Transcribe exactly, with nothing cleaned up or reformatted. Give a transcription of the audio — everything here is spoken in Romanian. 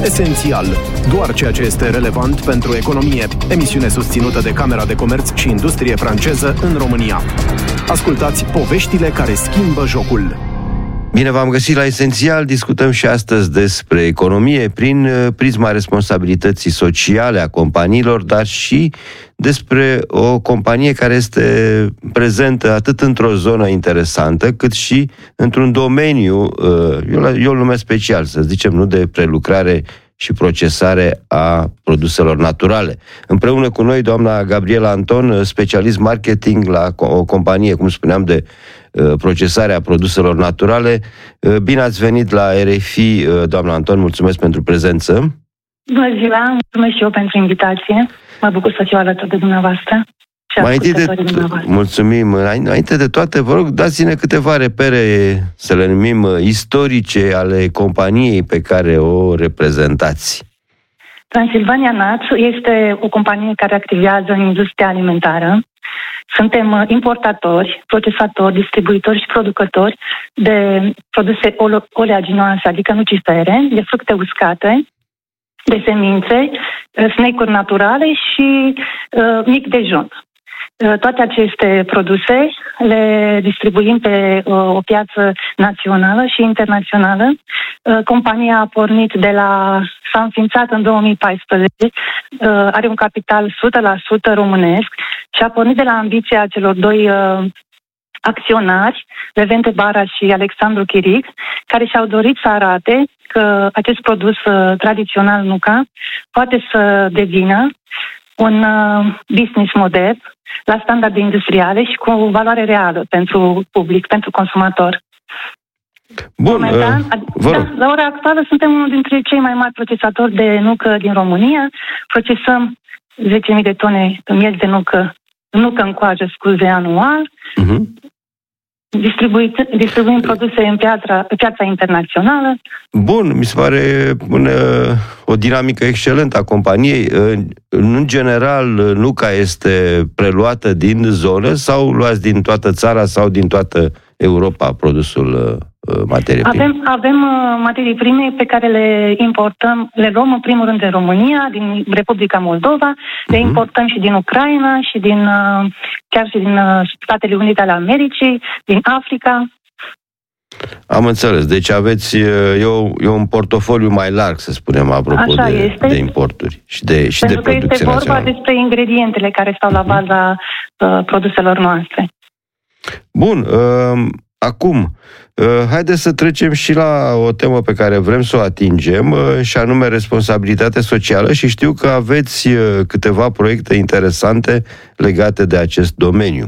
Esențial. Doar ceea ce este relevant pentru economie. Emisiune susținută de Camera de Comerț și Industrie franceză în România. Ascultați poveștile care schimbă jocul. Bine v-am găsit la Esențial. Discutăm și astăzi despre economie prin prisma responsabilității sociale a companiilor, dar și despre o companie care este prezentă atât într-o zonă interesantă, cât și într-un domeniu, eu, eu îl numesc special, să zicem, nu de prelucrare și procesare a produselor naturale. Împreună cu noi, doamna Gabriela Anton, specialist marketing la o companie, cum spuneam, de procesare a produselor naturale. Bine ați venit la R F I, doamna Anton, mulțumesc pentru prezență. Bună ziua, mulțumesc și eu pentru invitație. Mă bucur să fiu alături de dumneavoastră. Mai întâi de, mulțumim. Înainte de toate, vă rog, dați-ne câteva repere, să le numim istorice, ale companiei pe care o reprezentați. Transilvania Nuts este o companie care activează în industria alimentară. Suntem importatori, procesatori, distribuitori și producători de produse oleaginoase, adică nucifere, de fructe uscate, de semințe, snake-uri naturale și uh, mic dejun. Uh, toate aceste produse le distribuim pe uh, o piață națională și internațională. Uh, compania a pornit de la... s-a înființat în două mii paisprezece, uh, are un capital o sută la sută românesc și a pornit de la ambiția celor doi uh, acționari, Levente Bara și Alexandru Chiric, care și-au dorit să arate că acest produs uh, tradițional nuca poate să devină un uh, business model la standarde industriale și cu o valoare reală pentru public, pentru consumator. Bun, Momentan, uh, da, la ora actuală suntem unul dintre cei mai mari procesatori de nucă din România. Procesăm zece mii de tone miez de nucă, nucă în coajă, scuze, anual. Uh-huh. Distribuim produse în piața, pe piața internațională. Bun, mi se pare un, o dinamică excelentă a companiei. În general, nuca este preluată din zonă sau luați din toată țara sau din toată Europa produsul materie prime? Avem, avem materii prime pe care le importăm, le luăm în primul rând din România, din Republica Moldova, uh-huh. le importăm și din Ucraina și din chiar și din Statele Unite ale Americii, din Africa. Am înțeles. Deci aveți e, o, e un portofoliu mai larg, să spunem, apropo de, de importuri și de, și Pentru de producție că este vorba națională. despre ingredientele care stau la baza uh, produselor noastre. Bun. Uh, acum, uh, haideți să trecem și la o temă pe care vrem să o atingem, uh, și anume responsabilitate socială, și știu că aveți uh, câteva proiecte interesante legate de acest domeniu.